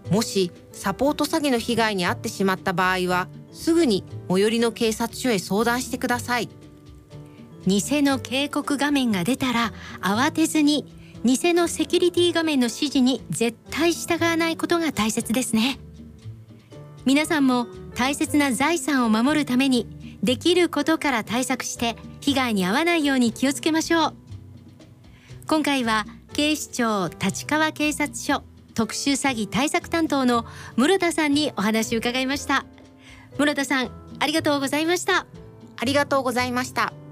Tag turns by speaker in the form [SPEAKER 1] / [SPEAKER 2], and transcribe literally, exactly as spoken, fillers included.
[SPEAKER 1] もしサポート詐欺の被害に遭ってしまった場合は、すぐに最寄りの警察署へ相談してください。
[SPEAKER 2] 偽の警告画面が出たら慌てずに、偽のセキュリティ画面の指示に絶対従わないことが大切ですね。皆さんも大切な財産を守るために、できることから対策して被害に遭わないように気をつけましょう。今回は警視庁立川警察署特殊詐欺対策担当の室田さんにお話を伺いました。室田さん、ありがとうございました。
[SPEAKER 1] ありがとうございました。